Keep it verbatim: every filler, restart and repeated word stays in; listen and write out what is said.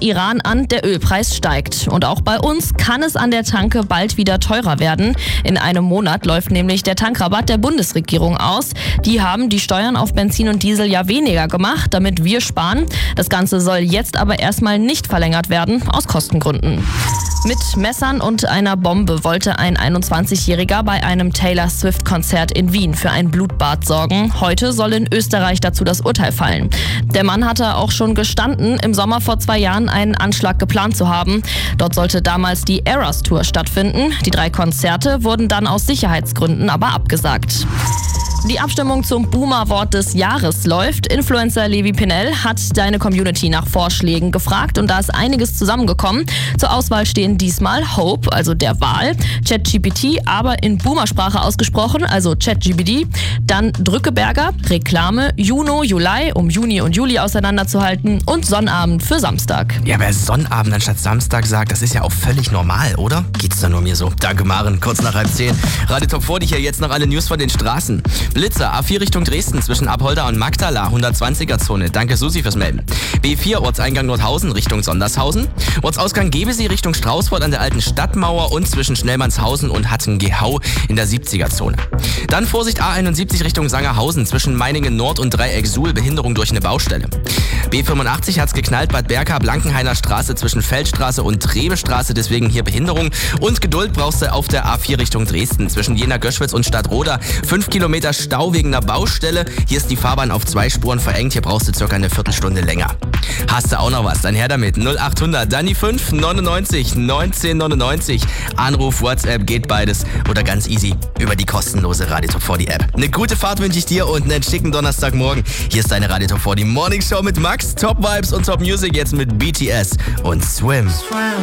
Iran an, der Ölpreis steigt. Und auch bei uns kann es an der Tanke bald wieder teurer werden. In einem Monat läuft nämlich der Tankrabatt der Bundesregierung aus. Die haben die Steuern auf Benzin und Diesel ja weniger gemacht, damit wir sparen. Das Ganze soll jetzt aber erstmal nicht verlängert werden, aus Kostengründen. Mit Messern und einer Bombe wollte ein einundzwanzigjähriger bei einem Taylor Swift-Konzert in Wien für ein Blutbad sorgen. Heute soll in Österreich dazu das Urteil fallen. Der Mann hatte auch schon gestanden, im Sommer vor zwei Jahren einen Anschlag geplant zu haben. Dort sollte damals die Eras Tour stattfinden. Die drei Konzerte wurden dann aus Sicherheitsgründen aber abgesagt. Die Abstimmung zum Boomer-Wort des Jahres läuft. Influencer Levi Pinell hat deine Community nach Vorschlägen gefragt und da ist einiges zusammengekommen. Zur Auswahl stehen diesmal Hope, also der Wal, ChatGPT, aber in Boomersprache ausgesprochen, also ChatGPT, dann Drückeberger, Reklame, Juno, Juli, um Juni und Juli auseinanderzuhalten und Sonnabend für Samstag. Ja, wer Sonnabend anstatt Samstag sagt, das ist ja auch völlig normal, oder? Geht's da nur mir so? Danke, Maren. Kurz nach halb zehn. Radio Top vor dich hier jetzt noch alle News von den Straßen. Blitzer, A vier Richtung Dresden zwischen Abholda und Magdala, hundertzwanziger-Zone. Danke Susi fürs Melden. B vier, Ortseingang Nordhausen Richtung Sondershausen. Ortsausgang Gebesee Richtung Straußfurt an der alten Stadtmauer und zwischen Schnellmannshausen und Hattengehau in der siebziger-Zone. Dann Vorsicht A einundsiebzig Richtung Sangerhausen zwischen Meiningen Nord und Dreieck Suhl, Behinderung durch eine Baustelle. B fünfundachtzig hat's geknallt, Bad Berka, Blankenhainer Straße zwischen Feldstraße und Trebestraße, deswegen hier Behinderung. Und Geduld brauchst du auf der A vier Richtung Dresden zwischen Jena-Göschwitz und Stadtroda. Fünf Kilometer Stau wegen einer Baustelle. Hier ist die Fahrbahn auf zwei Spuren verengt. Hier brauchst du circa eine Viertelstunde länger. Hast du auch noch was? Dann her damit. null achthundert, dann die fünf, neunundneunzig, neunzehn neunundneunzig. Anruf, WhatsApp, geht beides. Oder ganz easy über die kostenlose Radio Top vierzig App. Eine gute Fahrt wünsche ich dir und einen schicken Donnerstagmorgen. Hier ist deine Radio Top vierzig Morning Show mit Max, Top Vibes und Top Music jetzt mit B T S und Swim. Swim.